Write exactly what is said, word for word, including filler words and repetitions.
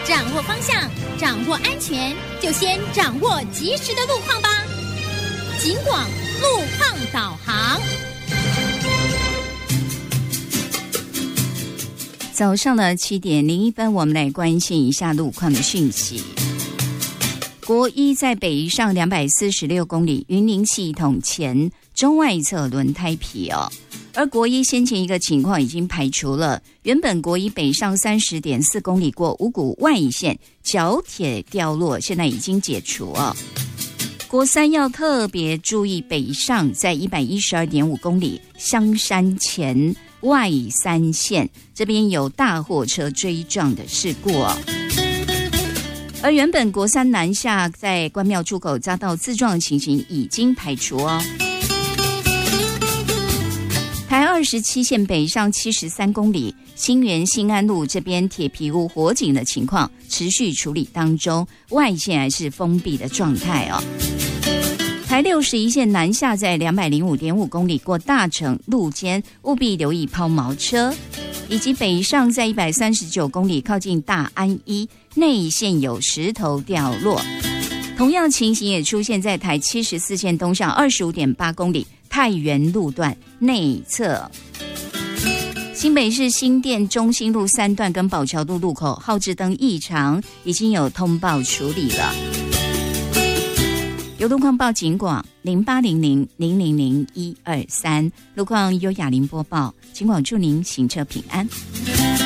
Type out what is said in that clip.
掌握方向，掌握安全，就先掌握及时的路况吧。警广路况导航。 早上的七点零一分，我们来关心一下路况的讯息。国一在北上两百四十六公里，云林系统前中外侧轮胎皮哦。而国一先前一个情况已经排除了，原本国一北上 三十点四公里过五股外线角铁掉落，现在已经解除哦。国三要特别注意北上，在 一百一十二点五公里香山前外三线这边有大货车追撞的事故哦。而原本国三南下在关庙出口遭到自撞的情形已经排除哦。台二十七线北上七十三公里新园新安路这边铁皮屋火警的情况持续处理当中，外线还是封闭的状态哦。台六十一线南下在 两百零五点五公里过大城路肩，务必留意抛锚车，以及北上在一百三十九公里靠近大安一内线有石头掉落。同样情形也出现在台七十四线东上 二十五点八公里太原路段内侧。新北市新店中心路三段跟宝桥路路口号志灯异常，已经有通报处理了。有路况报警广零八零零零零零一二三，路况优雅林播报，警广祝您行车平安。